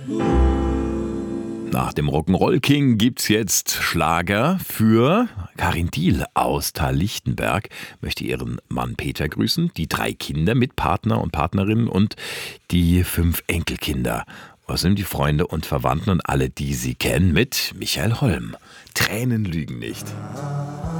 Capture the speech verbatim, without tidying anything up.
Nach dem Rock'n'Roll King gibt's jetzt Schlager für Karin Diehl aus Thallichtenberg. Möchte ihren Mann Peter grüßen, die drei Kinder mit Partner und Partnerin und die fünf Enkelkinder. Außerdem die Freunde und Verwandten und alle, die sie kennen, mit Michael Holm. Tränen lügen nicht.